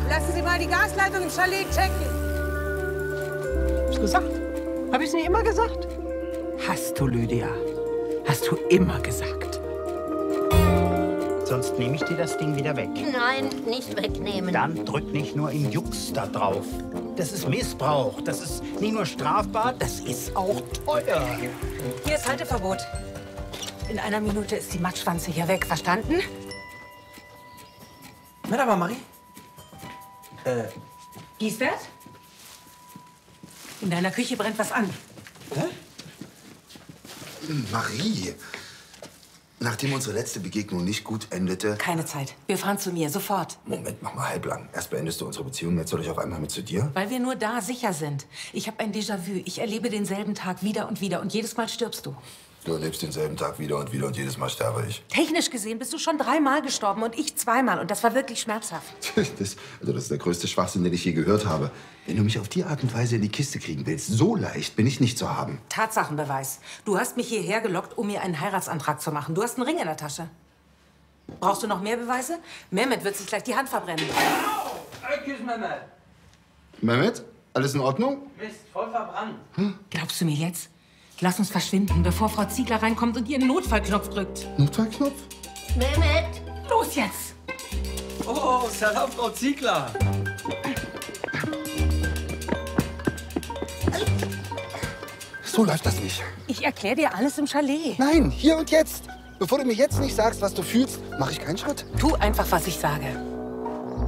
lassen Sie mal die Gasleitung im Chalet checken. Hab's gesagt. Hab ich's nicht immer gesagt? Hast du, Lydia. Hast du immer gesagt. Sonst nehme ich dir das Ding wieder weg. Nein, nicht wegnehmen. Dann drück nicht nur im Jux da drauf. Das ist Missbrauch. Das ist nicht nur strafbar, das ist auch teuer. Hier ist Halteverbot. In einer Minute ist die Matschwanze hier weg, verstanden? Madame Marie? Giesbert? In deiner Küche brennt was an. Hä? Marie, nachdem unsere letzte Begegnung nicht gut endete... Keine Zeit. Wir fahren zu mir, sofort. Moment, mach mal halblang. Erst beendest du unsere Beziehung, jetzt soll ich auf einmal mit zu dir? Weil wir nur da sicher sind. Ich habe ein Déjà-vu. Ich erlebe denselben Tag wieder und wieder. Und jedes Mal stirbst du. Du erlebst denselben Tag wieder und jedes Mal sterbe ich. Technisch gesehen bist du schon 3-mal gestorben und ich 2-mal. Und das war wirklich schmerzhaft. Das ist der größte Schwachsinn, den ich je gehört habe. Wenn du mich auf die Art und Weise in die Kiste kriegen willst, so leicht bin ich nicht zu haben. Tatsachenbeweis. Du hast mich hierher gelockt, um mir einen Heiratsantrag zu machen. Du hast einen Ring in der Tasche. Brauchst du noch mehr Beweise? Mehmet wird sich gleich die Hand verbrennen. Küss Mehmet. Mehmet, alles in Ordnung? Mist, voll verbrannt. Glaubst du mir jetzt? Lass uns verschwinden, bevor Frau Ziegler reinkommt und ihren Notfallknopf drückt. Notfallknopf? Mehmet! Los jetzt! Oh, Salam, Frau Ziegler. So läuft das nicht. Ich erkläre dir alles im Chalet. Nein, hier und jetzt. Bevor du mir jetzt nicht sagst, was du fühlst, mache ich keinen Schritt. Tu einfach, was ich sage.